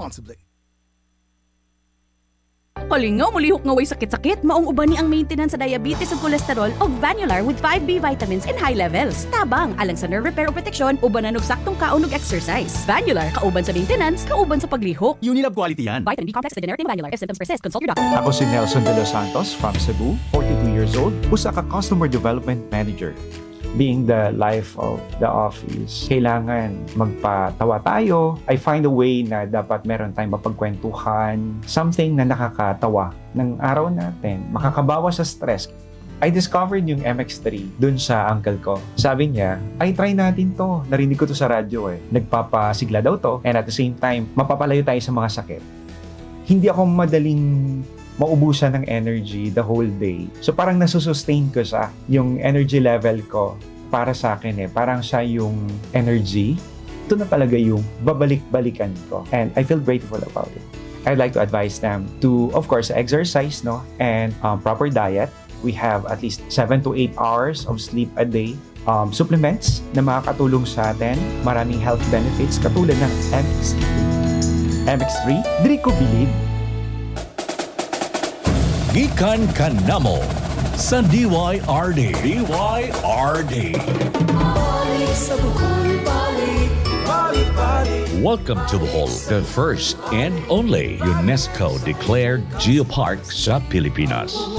responsibly. Kalingaw, mulihok nga way sakit-sakit. Maong uban ni ang maintenance sa diabetes ug cholesterol og Vanular with 5B vitamins in high levels. Tabang, alang sa nerve repair o protection, uban na saktong kaon ug exercise. Vanular, kauban sa maintenance, kauban sa paglihok. Unilab quality yan. Vitamin B complex is a generic name of Vanular. If symptoms persist, consult your doctor. Ako si Nelson De Los Santos from Cebu, 42 years old, usa ka Customer Development Manager. Being the life of the office, kailangan magpatawa tayo. I find a way na dapat meron tayong mapagkwentuhan, something na nakakatawa ng araw natin, makakabawas sa stress. I discovered yung MX3 dun sa uncle ko. Sabi niya, ay try natin to. Narinig ko to sa radyo eh. Nagpapasigla daw to and at the same time, mapapalayo tayo sa mga sakit. Hindi ako madaling maubusan ng energy the whole day. So parang nasusustain ko siya. Yung energy level ko para sa akin parang siya yung energy. Ito na talaga yung babalik-balikan ko. And I feel grateful about it. I'd like to advise them to, of course, exercise, no? And proper diet. We have at least 7 to 8 hours of sleep a day. Supplements na makakatulong sa atin. Maraming health benefits katulad ng MX3. MX3, diri ko bilib. Gikan kanamo sa DYRD. Welcome to Bohol, the first and only UNESCO-declared geopark sa Pilipinas.